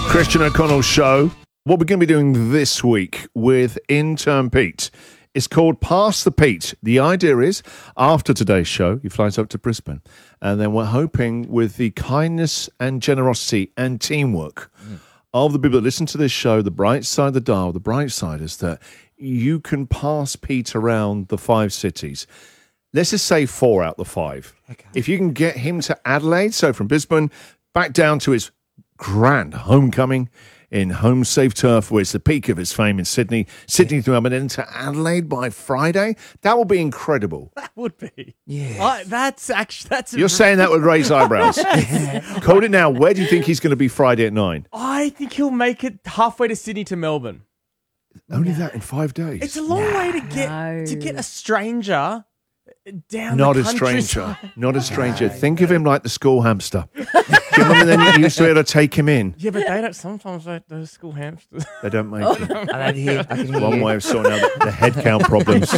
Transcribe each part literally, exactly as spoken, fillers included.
Christian O'Connell Show. What we're going to be doing this week with Intern Pete is called Pass the Pete. The idea is, after today's show, he flies up to Brisbane, and then we're hoping with the kindness and generosity and teamwork mm. of the people that listen to this show, the bright side of the dial, the bright side is that you can pass Pete around the five cities. Let's just say four out the five. Okay. If you can get him to Adelaide, so from Brisbane back down to his grand homecoming in Home Safe Turf, where it's the peak of his fame in Sydney, Sydney to Melbourne, and into Adelaide by Friday, that will be incredible. That would be. Yeah. Uh, that's actually... that's. You're saying that with raised eyebrows. Code it now. Where do you think he's going to be Friday at nine? I think he'll make it halfway to Sydney to Melbourne. Only no. that in five days? It's a long no. way to get No. to get a stranger down Not the a stranger. countryside. Not a stranger. No. Think of him like the school hamster. Do you remember then you used to be able to take him in? Yeah, but they don't. Sometimes they, those school hamsters. They don't make oh, it. I don't hear. I can hear. One way of sorting out the, the head count problems.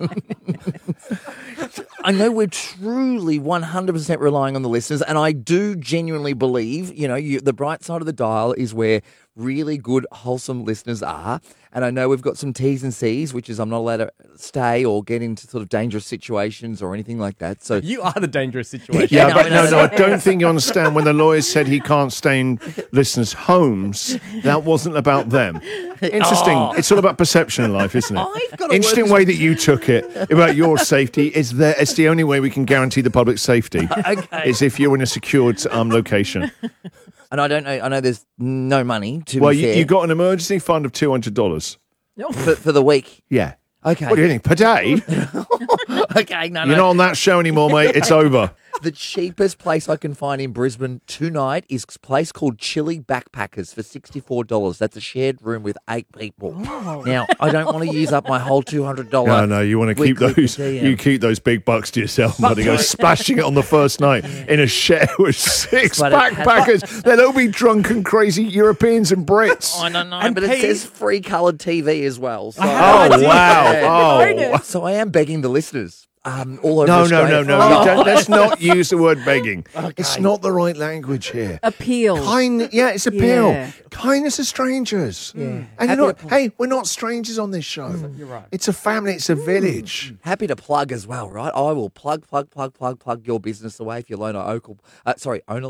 I know we're truly one hundred percent relying on the listeners, and I do genuinely believe, you know, you, the bright side of the dial is where really good, wholesome listeners are. And I know we've got some T's and C's, which is I'm not allowed to stay or get into sort of dangerous situations or anything like that. So you are the dangerous situation. Yeah, yeah but no, no, no, I don't think you understand. When the lawyer said he can't stay in listeners' homes, that wasn't about them. Interesting. Oh. It's all about perception in life, isn't it? I've got Interesting work- way that you took it about your safety. Is there? It's the only way we can guarantee the public safety. Okay. Is if you're in a secured um, location. And I don't know. I know there's no money to Well, be you, fair you got an emergency fund of two hundred dollars. for, for the week. Yeah. Okay. What do you think? Per day? Okay, no, no. You're not on that show anymore, mate. It's over. The cheapest place I can find in Brisbane tonight is a place called Chili Backpackers for sixty-four dollars. That's a shared room with eight people. Oh. Now, I don't want to use up my whole two hundred dollars. No, no, you want to keep weekly those. per diem. You keep those big bucks to yourself, buddy. Go splashing it on the first night in a shed with six But it has- backpackers. They'll all be drunken, crazy Europeans and Brits. I don't know, And but it Pete- says free coloured T V as well. So, Oh idea. wow! Yeah. Oh So I am begging the listeners um, all over no, no, Australia. no, no! Oh. You don't, let's not use the word begging. Okay. It's not the right language here. Appeal. Kind, yeah, it's appeal. Yeah. Kindness of strangers. Yeah. And Happy you're not. to- Hey, we're not strangers on this show. You're right. It's a family. It's a village. Happy to plug as well, right? I will plug, plug, plug, plug, plug your business away if you loan a local, uh, sorry, own a